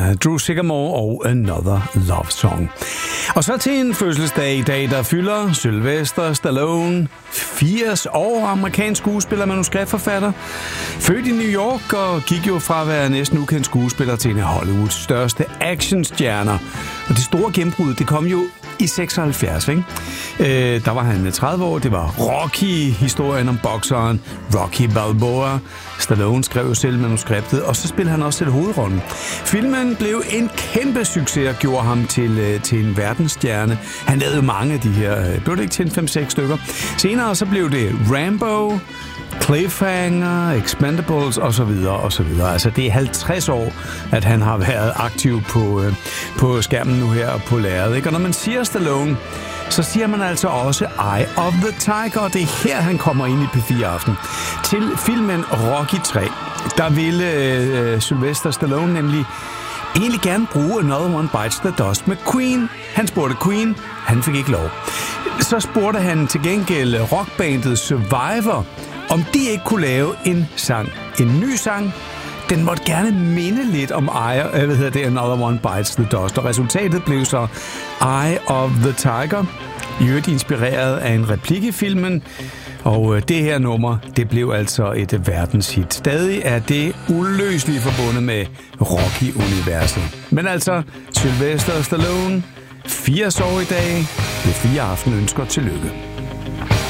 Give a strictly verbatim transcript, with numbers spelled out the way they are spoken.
Montana, Drew Sycamore og Another Love Song. Og så til en fødselsdag i dag, der fylder Sylvester Stallone firs år, amerikansk skuespiller og manuskriptforfatter. Født i New York og gik jo fra at være næsten ukendt skuespiller til en af Hollywoods største actionstjerner. Og det store gennembrud, det kom jo i seksoghalvfjerds, ikke? Øh, der var han tredive år. Det var Rocky, historien om bokseren Rocky Balboa. Stallone skrev jo selv manuskriptet, og så spillede han også selv hovedrollen. Filmen blev en kæmpe succes og gjorde ham til, til en verdensstjerne. Han lavede jo mange af de her, blev det ikke til fem seks stykker. Senere så blev det Rambo, Cliffhanger, Expendables og så videre og så videre. Altså det er halvtreds år, at han har været aktiv på, øh, på skærmen nu her på lærredet, ikke? Og når man siger Stallone, så siger man altså også Eye of the Tiger, og det er her, han kommer ind i P fire Aften. Til filmen Rocky tre, der ville øh, Sylvester Stallone nemlig egentlig gerne bruge Another One Bites the Dust med Queen. Han spurgte Queen, han fik ikke lov. Så spurgte han til gengæld rockbandet Survivor, om de ikke kunne lave en sang, en ny sang. Den måtte gerne minde lidt om Eye, hvad hedder det, Another One Bites the Dust, og resultatet blev så Eye of the Tiger, i øvrigt inspireret af en replik i filmen, og det her nummer, det blev altså et verdenshit. Stadig er det uløseligt forbundet med Rocky-universet. Men altså, Sylvester Stallone, firs år i dag, P fire Aften ønsker tillykke.